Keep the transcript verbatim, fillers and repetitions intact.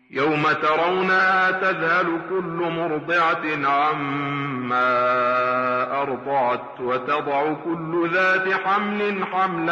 يوم ترونها تذهل كل مرضعة عما أرضعت وتضع كل ذات حمل حملها